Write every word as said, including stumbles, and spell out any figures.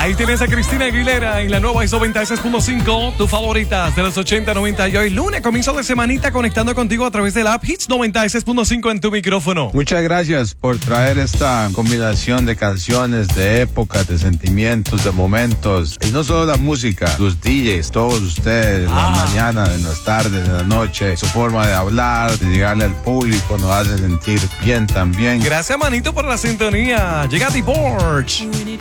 Ahí tienes a Cristina Aguilera en la nueva Hits noventa y seis punto cinco, tus favoritas de los ochenta, noventa y hoy lunes, comienzo de semanita conectando contigo a través de la app Hits noventa y seis punto cinco en tu micrófono. Muchas gracias por traer esta combinación de canciones, de épocas, de sentimientos, de momentos. Y no solo la música, los D Js, todos ustedes, Ah. la mañana, en las tardes, en la noche, su forma de hablar, de llegarle al público, nos hace sentir bien también. Gracias, manito, por la sintonía. Llega The Porch.